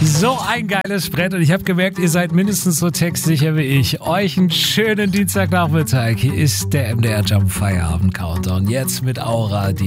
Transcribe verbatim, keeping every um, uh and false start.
So ein geiles Brett und ich habe gemerkt, ihr seid mindestens so textsicher wie ich. Euch einen schönen Dienstagnachmittag. Hier ist der M D R Jump Feierabend Countdown. Jetzt mit Aura, die